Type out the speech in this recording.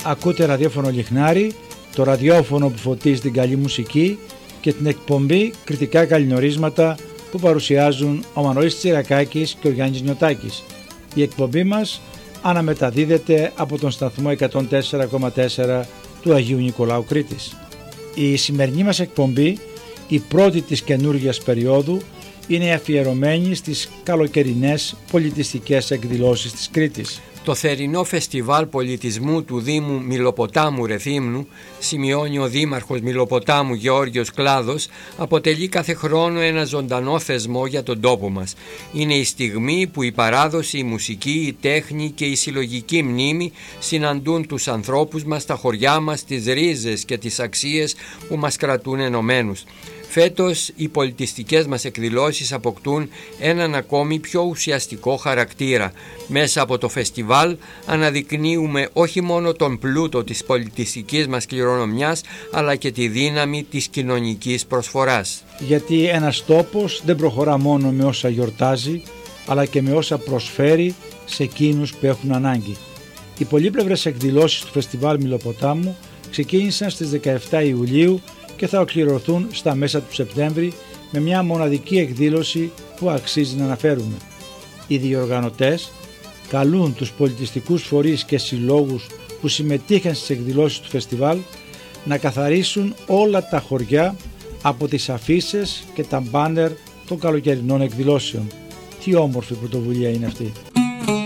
Ακούτε ραδιόφωνο Λιχνάρι, το ραδιόφωνο που φωτίζει την καλή μουσική και την εκπομπή Κριτικά Καλλινορίσματα που παρουσιάζουν ο Μανώλης Τσιρακάκης και ο Γιάννης Νιωτάκης. Η εκπομπή μας αναμεταδίδεται από τον σταθμό 104,4 του Αγίου Νικολάου Κρήτης. Η σημερινή μας εκπομπή, η πρώτη της καινούργιας περίοδου, είναι αφιερωμένη στις καλοκαιρινές πολιτιστικές εκδηλώσεις της Κρήτης. Το θερινό φεστιβάλ πολιτισμού του Δήμου Μηλοποτάμου Ρεθύμνου, σημειώνει ο Δήμαρχος Μηλοποτάμου Γεώργιος Κλάδος, αποτελεί κάθε χρόνο ένα ζωντανό θεσμό για τον τόπο μας. Είναι η στιγμή που η παράδοση, η μουσική, η τέχνη και η συλλογική μνήμη συναντούν τους ανθρώπους μας, τα χωριά μας, τις ρίζες και τις αξίες που μας κρατούν ενωμένους. Φέτος οι πολιτιστικές μας εκδηλώσεις αποκτούν έναν ακόμη πιο ουσιαστικό χαρακτήρα. Μέσα από το φεστιβάλ αναδεικνύουμε όχι μόνο τον πλούτο της πολιτιστικής μας κληρονομιάς, αλλά και τη δύναμη της κοινωνικής προσφοράς. Γιατί ένας τόπος δεν προχωρά μόνο με όσα γιορτάζει, αλλά και με όσα προσφέρει σε εκείνους που έχουν ανάγκη. Οι πολύπλευρες εκδηλώσεις του Φεστιβάλ Μηλοποτάμου ξεκίνησαν στις 17 Ιουλίου και θα ολοκληρωθούν στα μέσα του Σεπτέμβρη με μια μοναδική εκδήλωση που αξίζει να αναφέρουμε. Οι διοργανωτές καλούν τους πολιτιστικούς φορείς και συλλόγους που συμμετείχαν στις εκδηλώσεις του φεστιβάλ να καθαρίσουν όλα τα χωριά από τις αφίσες και τα μπάνερ των καλοκαιρινών εκδηλώσεων. Τι όμορφη πρωτοβουλία είναι αυτή!